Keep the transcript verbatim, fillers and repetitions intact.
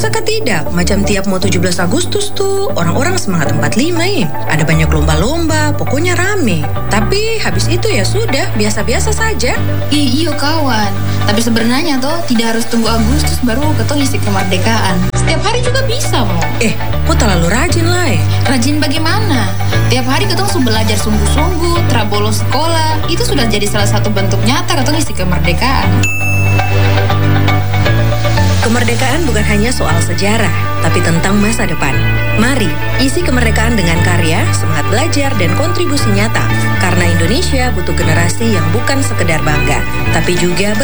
Masakah tidak? Macam tiap mau tujuh belas Agustus tuh, orang-orang semangat empat puluh lima ya. Ada banyak lomba-lomba, pokoknya rame. Tapi habis itu ya sudah, biasa-biasa saja. Ih, iyo kawan. Tapi sebenarnya toh tidak harus tunggu Agustus baru ketong isi kemerdekaan. Setiap hari juga bisa mo. Eh, kok terlalu rajin lah eh? Rajin bagaimana? Tiap hari ketong sudah belajar sungguh-sungguh, tra bolos sekolah. Itu sudah jadi salah satu bentuk nyata ketong isi kemerdekaan. Kemerdekaan bukan hanya soal sejarah, tapi tentang masa depan. Mari, isi kemerdekaan dengan karya, semangat belajar, dan kontribusi nyata. Karena Indonesia butuh generasi yang bukan sekedar bangga, tapi juga ber